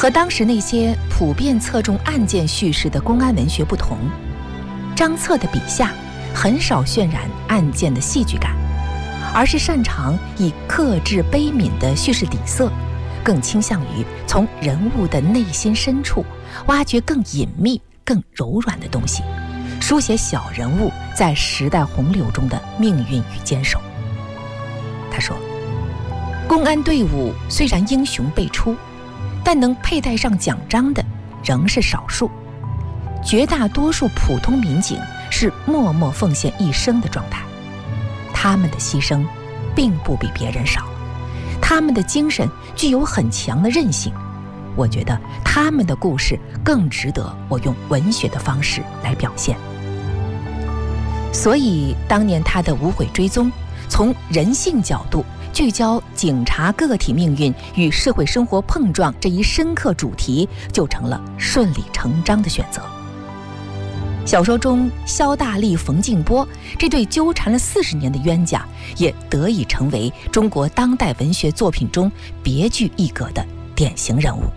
和当时那些普遍侧重案件叙事的公安文学不同，张策的笔下很少渲染案件的戏剧感，而是擅长以克制悲悯的叙事底色，更倾向于从人物的内心深处挖掘更隐秘、更柔软的东西，书写小人物在时代洪流中的命运与坚守。他说，公安队伍虽然英雄辈出，但能佩戴上奖章的仍是少数，绝大多数普通民警是默默奉献一生的状态。他们的牺牲并不比别人少，他们的精神具有很强的韧性。我觉得他们的故事更值得我用文学的方式来表现。所以当年他的《无悔追踪》从人性角度聚焦警察个体命运与社会生活碰撞这一深刻主题，就成了顺理成章的选择。小说中肖大力、冯静波这对纠缠了40年的冤家，也得以成为中国当代文学作品中别具一格的典型人物。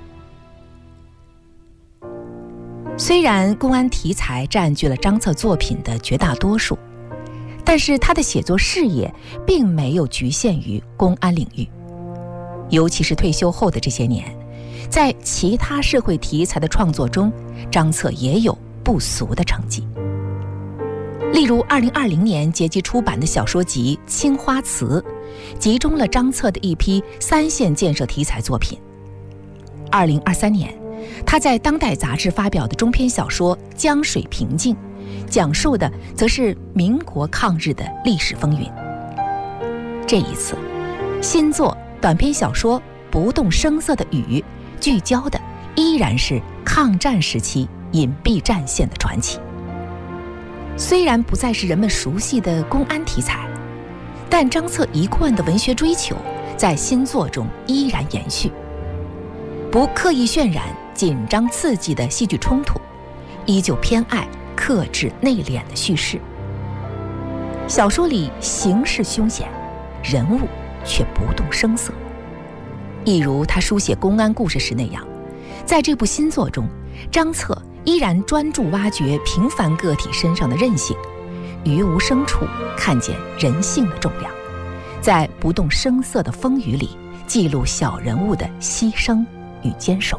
虽然公安题材占据了张策作品的绝大多数，但是他的写作视野并没有局限于公安领域，尤其是退休后的这些年，在其他社会题材的创作中，张策也有不俗的成绩。例如2020年结集出版的小说集《青花瓷》，集中了张策的一批3线建设题材作品。2023年，他在当代杂志发表的中篇小说《江水平静》，讲述的则是民国抗日的历史风云。这一次，新作短篇小说《不动声色的雨》聚焦的依然是抗战时期隐蔽战线的传奇。虽然不再是人们熟悉的公安题材，但张策一贯的文学追求在新作中依然延续，不刻意渲染紧张刺激的戏剧冲突，依旧偏爱克制内敛的叙事。小说里形势凶险，人物却不动声色，一如他书写公安故事时那样，在这部新作中，张策依然专注挖掘平凡个体身上的韧性，于无声处看见人性的重量，在不动声色的风雨里记录小人物的牺牲与坚守。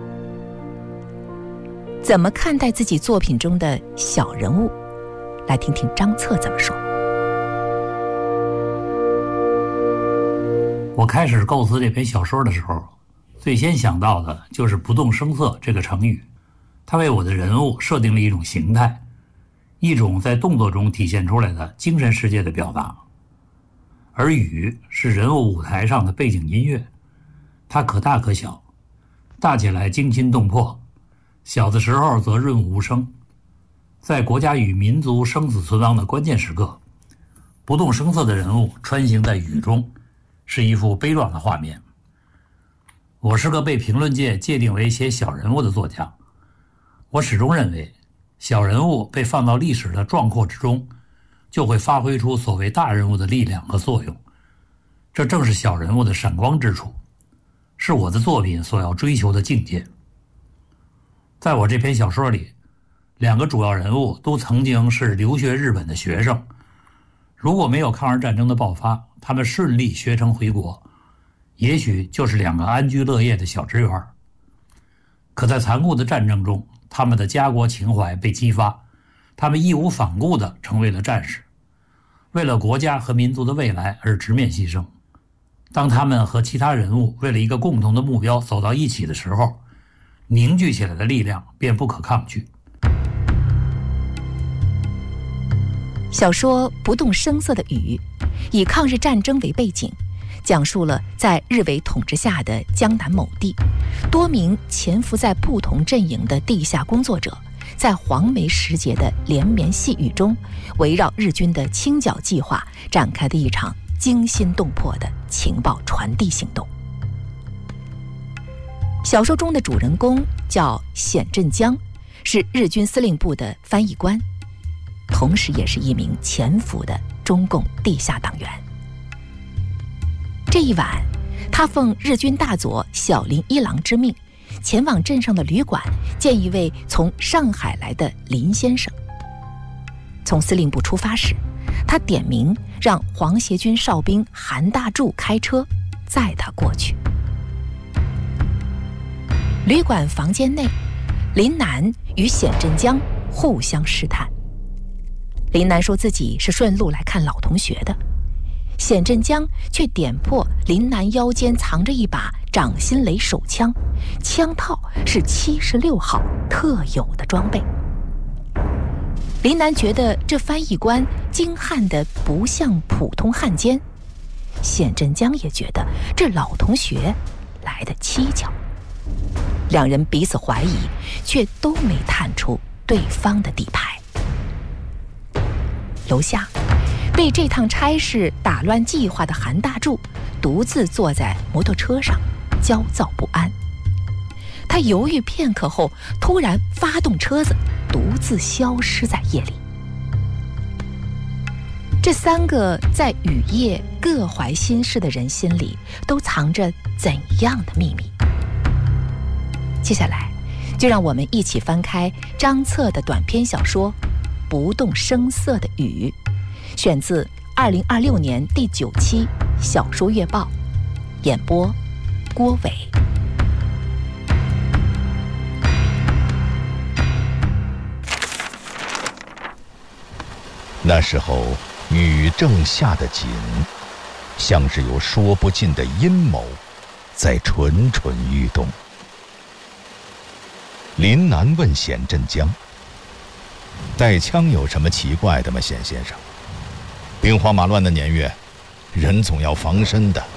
怎么看待自己作品中的小人物？来听听张策怎么说。 我开始构思这篇小说的时候，最先想到的就是不动声色这个成语，它为我的人物设定了一种形态，一种在动作中体现出来的精神世界的表达。而雨是人物舞台上的背景音乐，它可大可小，大起来惊心动魄，小的时候则润物无声。在国家与民族生死存亡的关键时刻，不动声色的人物穿行在雨中，是一幅悲壮的画面。我是个被评论界界定为写小人物的作家，我始终认为，小人物被放到历史的壮阔之中，就会发挥出所谓大人物的力量和作用。这正是小人物的闪光之处，是我的作品所要追求的境界。在我这篇小说里，2个主要人物都曾经是留学日本的学生，如果没有抗日战争的爆发，他们顺利学成回国，也许就是2个安居乐业的小职员。可在残酷的战争中，他们的家国情怀被激发，他们义无反顾地成为了战士，为了国家和民族的未来而直面牺牲。当他们和其他人物为了一个共同的目标走到一起的时候，凝聚起来的力量便不可抗拒。 小说《不动声色的雨》以抗日战争为背景，讲述了在日伪统治下的江南某地，多名潜伏在不同阵营的地下工作者，在黄梅时节的连绵细雨中，围绕日军的清剿计划展开的一场惊心动魄的情报传递行动。小说中的主人公叫显振江，是日军司令部的翻译官，同时也是一名潜伏的中共地下党员。这一晚，他奉日军大佐小林一郎之命， 前往镇上的旅馆见一位从上海来的林先生。从司令部出发时，他点名让皇协军哨兵韩大柱开车载他过去。旅馆房间内，林南与冼振江互相试探。林南说自己是顺路来看老同学的，冼振江却点破林南腰间藏着一把掌心雷手枪，枪套是76号特有的装备。林南觉得这翻译官精悍得不像普通汉奸，冼振江也觉得这老同学来得蹊跷。两人彼此怀疑，却都没探出对方的底牌。楼下，被这趟差事打乱计划的韩大柱独自坐在摩托车上，焦躁不安。他犹豫片刻后，突然发动车子，独自消失在夜里。这3个在雨夜各怀心事的人心里，都藏着怎样的秘密？接下来，就让我们一起翻开张策的短篇小说《不动声色的雨》，选自2026年第9期《小说月报》，演播郭伟。 那时候雨正下得紧，像是有说不尽的阴谋在蠢蠢欲动。林南问冼振江：“带枪有什么奇怪的吗，冼先生？兵荒马乱的年月，人总要防身的。”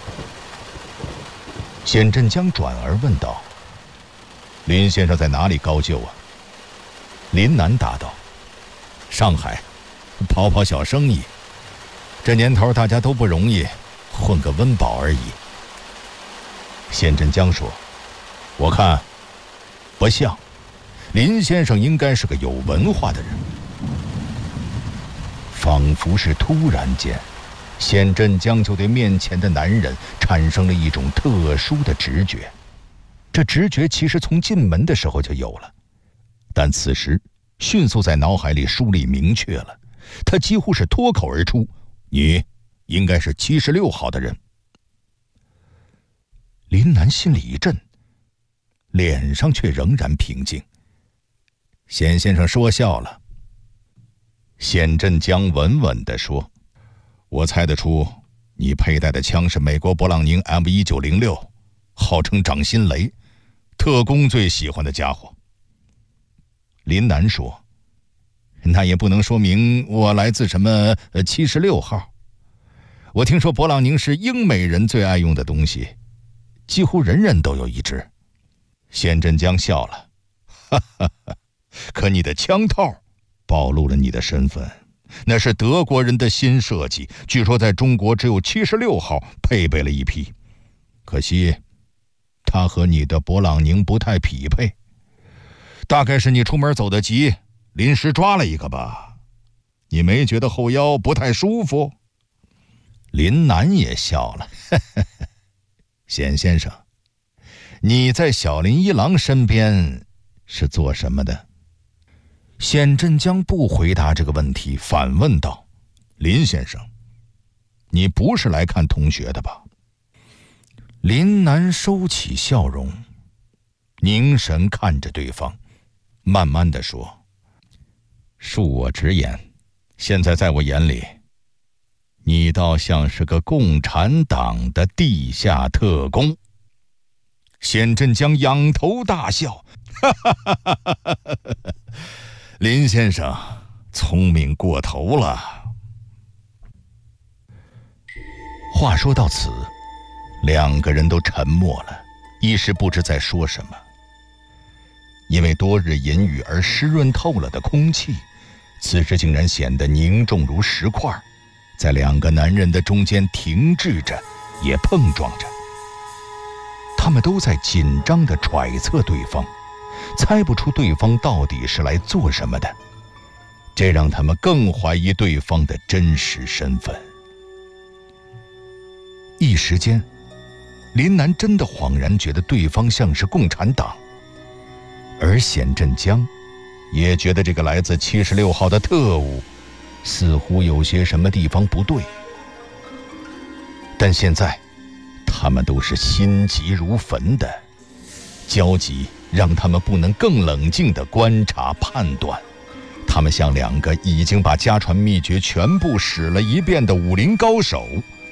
冼振江转而问道：“林先生在哪里高就啊？”林南答道：“上海，跑跑小生意。这年头大家都不容易，混个温饱而已。”冼振江说：“我看不像，林先生应该是个有文化的人。”仿佛是突然间，冼振江就对面前的男人产生了一种特殊的直觉。这直觉其实从进门的时候就有了，但此时迅速在脑海里梳理明确了。他几乎是脱口而出：“你应该是76号的人。”林南心里一震，脸上却仍然平静。冼先生说笑了。冼振江稳稳地说：“我猜得出你佩戴的枪是美国勃朗宁 M1906，号称掌心雷，特工最喜欢的家伙。”林南说：“那也不能说明我来自什么76号。我听说勃朗宁是英美人最爱用的东西，几乎人人都有一支。”冼振江笑了：“哈哈哈，可你的枪套暴露了你的身份，那是德国人的新设计，据说在中国只有76号配备了一批，可惜它和你的勃朗宁不太匹配。大概是你出门走得急，临时抓了一个吧？你没觉得后腰不太舒服？”林南也笑了：“呵呵呵，冼先生，你在小林一郎身边是做什么的？”冼振江不回答这个问题，反问道：“林先生，你不是来看同学的吧？”林南收起笑容，凝神看着对方，慢慢地说：“恕我直言，现在在我眼里，你倒像是个共产党的地下特工。”冼振江仰头大笑：“哈哈哈哈哈哈！林先生聪明过头了。”话说到此，两个人都沉默了，一时不知在说什么。因为多日阴雨而湿润透了的空气，此时竟然显得凝重如石块，在两个男人的中间停滞着，也碰撞着。他们都在紧张地揣测对方，猜不出对方到底是来做什么的，这让他们更怀疑对方的真实身份。一时间，林南真的恍然觉得对方像是共产党， 而显振江也觉得这个来自76号的特务似乎有些什么地方不对，但现在他们都是心急如焚的，焦急让他们不能更冷静地观察判断。他们像两个已经把家传秘诀全部使了一遍的武林高手，